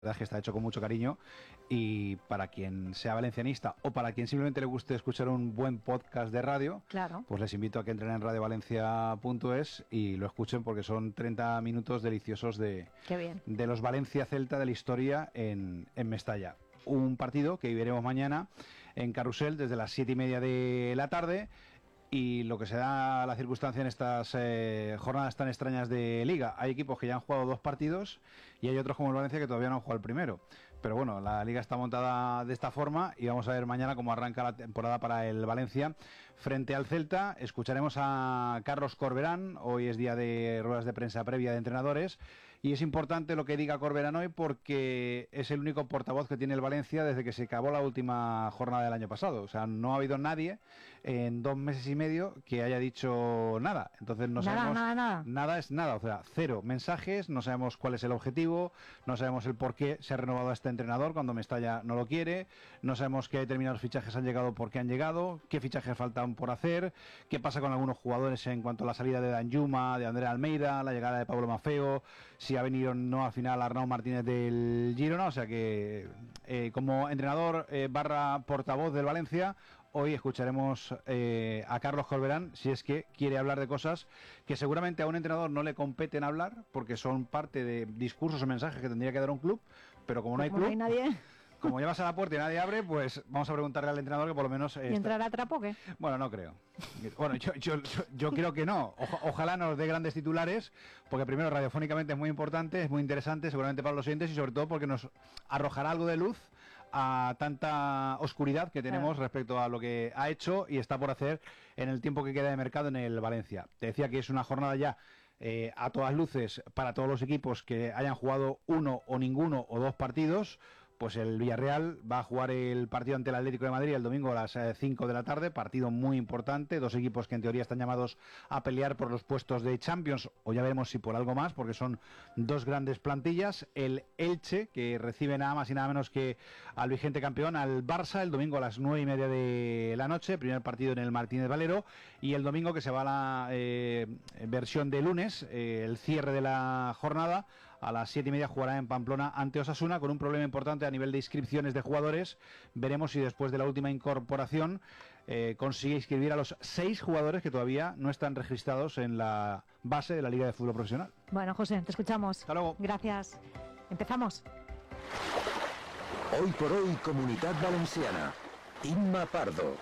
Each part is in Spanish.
verdad es que está hecho con mucho cariño, y para quien sea valencianista o para quien simplemente le guste escuchar un buen podcast de radio, claro, pues les invito a que entren en radiovalencia.es y lo escuchen, porque son 30 minutos deliciosos de los Valencia Celta de la historia en Mestalla. Un partido que veremos mañana en Carrusel desde las 7:30 de la tarde. Y lo que se da la circunstancia en estas jornadas tan extrañas de Liga, hay equipos que ya han jugado 2 partidos y hay otros como el Valencia que todavía no han jugado el primero. Pero bueno, la Liga está montada de esta forma y vamos a ver mañana cómo arranca la temporada para el Valencia frente al Celta. Escucharemos a Carlos Corberán, hoy es día de ruedas de prensa previa de entrenadores, y es importante lo que diga Corberán hoy porque es el único portavoz que tiene el Valencia desde que se acabó la última jornada del año pasado. O sea, no ha habido nadie en 2 meses y medio que haya dicho nada. Entonces no sabemos nada es nada, o sea, 0 mensajes, no sabemos cuál es el objetivo, no sabemos el por qué se ha renovado a este entrenador cuando Mestalla no lo quiere, no sabemos qué determinados fichajes han llegado, por qué han llegado, qué fichajes faltan por hacer, qué pasa con algunos jugadores en cuanto a la salida de Danjuma, de Andrea Almeida, la llegada de Pablo Maffeo, si ha venido no al final Arnau Martínez del Girona. O sea que como entrenador barra portavoz del Valencia, hoy escucharemos a Carlos Corberán, si es que quiere hablar de cosas que seguramente a un entrenador no le competen hablar, porque son parte de discursos o mensajes que tendría que dar un club, pero como no hay club, no hay nadie. Como llevas a la puerta y nadie abre, pues vamos a preguntarle al entrenador que por lo menos... ¿Y entrará a trapo o qué? Bueno, no creo. Bueno, yo creo que no. Ojalá nos dé grandes titulares, porque primero radiofónicamente es muy importante, es muy interesante, seguramente para los oyentes, y sobre todo porque nos arrojará algo de luz a tanta oscuridad que tenemos respecto a lo que ha hecho y está por hacer en el tiempo que queda de mercado en el Valencia. Te decía que es una jornada ya a todas luces para todos los equipos que hayan jugado 1 o ninguno o 2 partidos. Pues el Villarreal va a jugar el partido ante el Atlético de Madrid el domingo a las 5 de la tarde, partido muy importante, 2 equipos que en teoría están llamados a pelear por los puestos de Champions, o ya veremos si por algo más, porque son 2 grandes plantillas. El Elche, que recibe nada más y nada menos que al vigente campeón, al Barça, el domingo a las 9:30 de la noche, primer partido en el Martínez Valero, y el domingo, que se va a la versión de lunes, el cierre de la jornada, a las 7:30 jugará en Pamplona ante Osasuna, con un problema importante a nivel de inscripciones de jugadores. Veremos si después de la última incorporación consigue inscribir a los 6 jugadores que todavía no están registrados en la base de la Liga de Fútbol Profesional. Bueno, José, te escuchamos. Hasta luego. Gracias. Empezamos. Hoy por hoy, Comunitat Valenciana. Imma Pardo.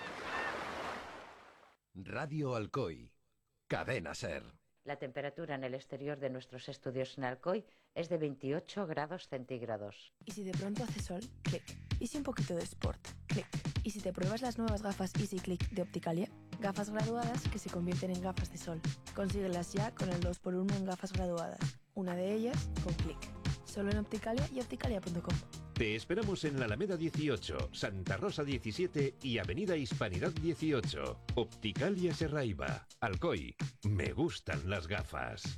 Radio Alcoy. Cadena SER. La temperatura en el exterior de nuestros estudios en Alcoy es de 28 grados centígrados. ¿Y si de pronto hace sol? Clic. ¿Y si un poquito de sport? Clic. ¿Y si te pruebas las nuevas gafas Easy Click de Opticalia? Gafas graduadas que se convierten en gafas de sol. Consíguelas ya con el 2x1 en gafas graduadas. Una de ellas con Clic. Solo en Opticalia y opticalia.com. Te esperamos en la Alameda 18, Santa Rosa 17 y Avenida Hispanidad 18. Opticalia Serraiva. Alcoy. Me gustan las gafas.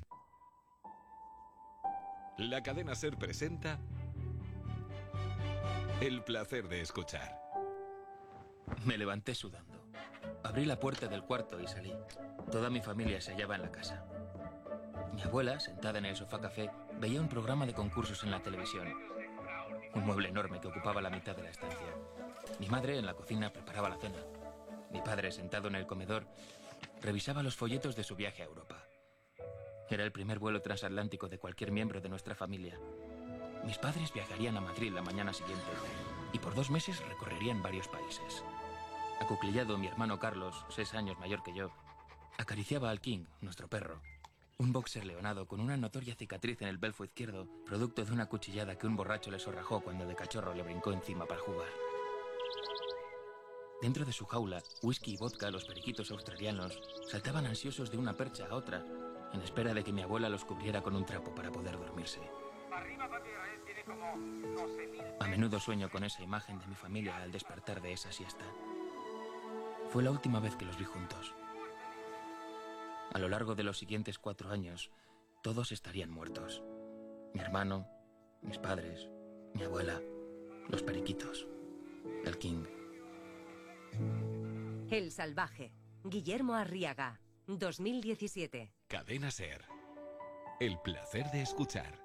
La cadena SER presenta El placer de escuchar. Me levanté sudando. Abrí la puerta del cuarto y salí. Toda mi familia se hallaba en la casa. Mi abuela, sentada en el sofá café, veía un programa de concursos en la televisión. Un mueble enorme que ocupaba la mitad de la estancia. Mi madre, en la cocina, preparaba la cena. Mi padre, sentado en el comedor, revisaba los folletos de su viaje a Europa. Era el primer vuelo transatlántico de cualquier miembro de nuestra familia. Mis padres viajarían a Madrid la mañana siguiente y por 2 meses recorrerían varios países. Acuclillado, mi hermano Carlos, 6 años mayor que yo, acariciaba al King, nuestro perro. Un boxer leonado con una notoria cicatriz en el belfo izquierdo, producto de una cuchillada que un borracho le sorrajó cuando de cachorro le brincó encima para jugar. Dentro de su jaula, whisky y vodka, los periquitos australianos, saltaban ansiosos de una percha a otra, en espera de que mi abuela los cubriera con un trapo para poder dormirse. A menudo sueño con esa imagen de mi familia al despertar de esa siesta. Fue la última vez que los vi juntos. A lo largo de los siguientes 4 años, todos estarían muertos. Mi hermano, mis padres, mi abuela, los periquitos, el King. El salvaje. Guillermo Arriaga, 2017. Cadena SER. El placer de escuchar.